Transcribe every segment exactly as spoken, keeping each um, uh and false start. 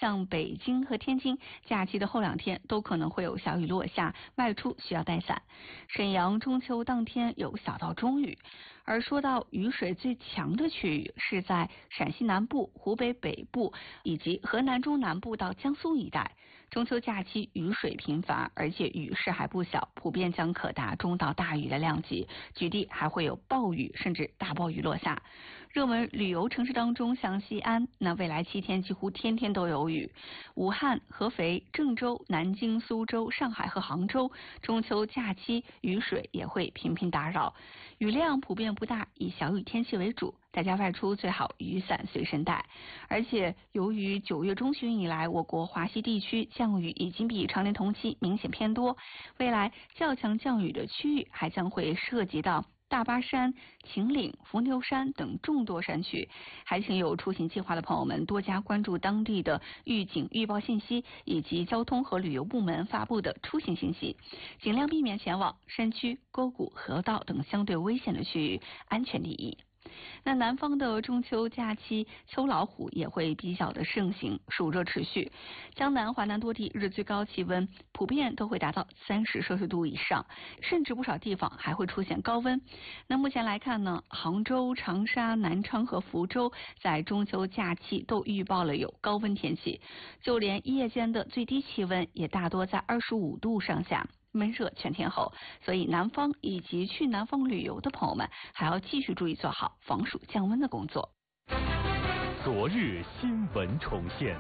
像北京和天津，假期的后两天都可能会有小雨落下，外出需要带伞。沈阳中秋当天有小到中雨。而说到雨水最强的区域是在陕西南部、湖北北部以及河南中南部到江苏一带。中秋假期雨水频繁，而且雨势还不小，普遍将可达中到大雨的量级，局地还会有暴雨甚至大暴雨落下。热门旅游城市当中，像西安，那未来七天几乎天天都有雨。武汉、合肥、郑州、南京、苏州、上海和杭州，中秋假期雨水也会频频打扰，雨量普遍不大，以小雨天气为主，大家外出最好雨伞随身带。而且由于九月中旬以来，我国华西地区降雨已经比常年同期明显偏多，未来较强降雨的区域还将会涉及到大巴山、秦岭、伏牛山等众多山区，还请有出行计划的朋友们多加关注当地的预警预报信息以及交通和旅游部门发布的出行信息，尽量避免前往山区、沟谷、河道等相对危险的区域，安全第一。那南方的中秋假期，秋老虎也会比较的盛行，暑热持续。江南、华南多地日最高气温普遍都会达到三十摄氏度以上，甚至不少地方还会出现高温。那目前来看呢，杭州、长沙、南昌和福州在中秋假期都预报了有高温天气，就连夜间的最低气温也大多在二十五度上下。闷热全天候，所以南方以及去南方旅游的朋友们还要继续注意做好防暑降温的工作。 昨日新闻重现，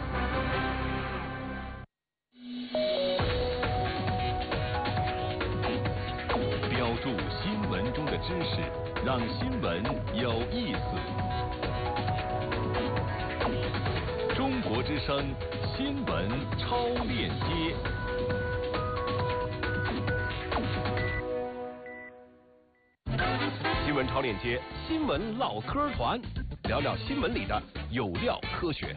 标注新闻中的知识，让新闻有意思。中国之声新闻超链接。新闻超链接，新闻唠嗑团，聊聊新闻里的有料科学。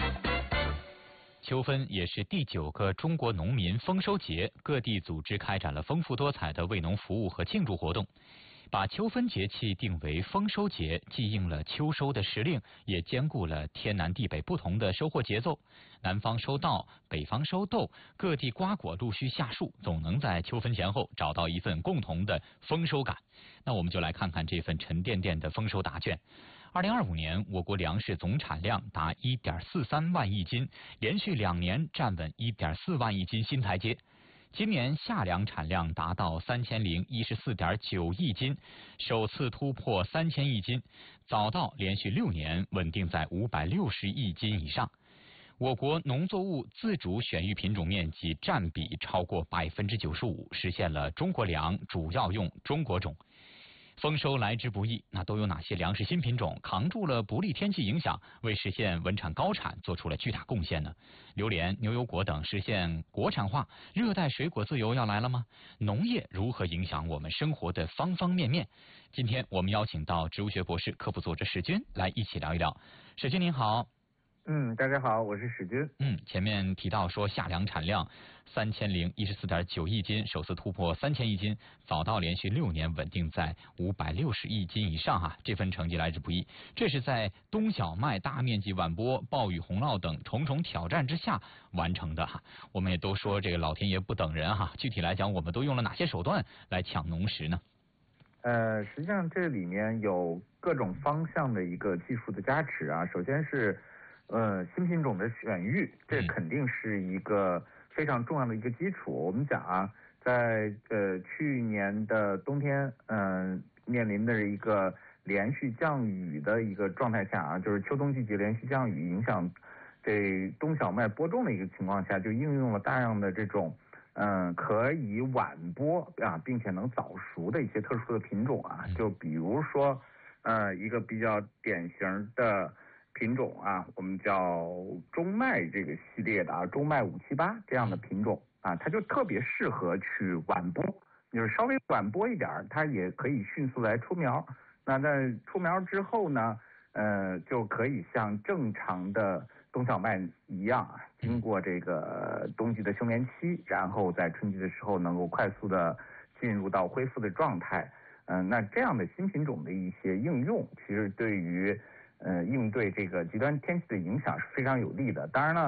秋分也是第九个中国农民丰收节，各地组织开展了丰富多彩的为农服务和庆祝活动。把秋分节气定为丰收节，既应了秋收的时令，也兼顾了天南地北不同的收获节奏。南方收稻，北方收豆，各地瓜果陆续下树，总能在秋分前后找到一份共同的丰收感。那我们就来看看这份沉甸甸的丰收答卷。二零二五年，我国粮食总产量达 一点四三万亿斤，连续两年站稳 一点四万亿斤新台阶。今年夏粮产量达到三千零一十四点九亿斤，首次突破三千亿斤。早稻连续六年稳定在五百六十亿斤以上。我国农作物自主选育品种面积占比超过百分之九十五，实现了中国粮主要用中国种。丰收来之不易，那都有哪些粮食新品种扛住了不利天气影响，为实现稳产高产做出了巨大贡献呢？榴莲、牛油果等实现国产化，热带水果自由要来了吗？农业如何影响我们生活的方方面面？今天我们邀请到植物学博士、科普作者史军来一起聊一聊。史军您好。 嗯，大家好，我是史军。 嗯，前面提到说夏粮产量三千零一十四点九亿斤，首次突破三千亿斤，早稻连续六年稳定在五百六十亿斤以上哈，这份成绩来之不易。这是在冬小麦大面积晚播、暴雨洪涝等重重挑战之下完成的哈。我们也都说这个老天爷不等人哈，具体来讲，我们都用了哪些手段来抢农时呢？ 呃，实际上这里面有各种方向的一个技术的加持啊。首先是呃，新品种的选育，这肯定是一个非常重要的一个基础。我们讲啊，在呃去年的冬天，嗯、呃，面临的一个连续降雨的一个状态下啊，就是秋冬季节连续降雨影响这冬小麦播种的一个情况下，就应用了大量的这种嗯、呃、可以晚播啊，并且能早熟的一些特殊的品种啊，就比如说呃一个比较典型的品种啊，我们叫中麦这个系列的啊，中麦五七八这样的品种啊，它就特别适合去晚播，就是稍微晚播一点，它也可以迅速来出苗。那在出苗之后呢，呃，就可以像正常的冬小麦一样啊，经过这个冬季的休眠期，然后在春季的时候能够快速的进入到恢复的状态。嗯、呃，那这样的新品种的一些应用，其实对于呃，应对这个极端天气的影响是非常有利的。当然了，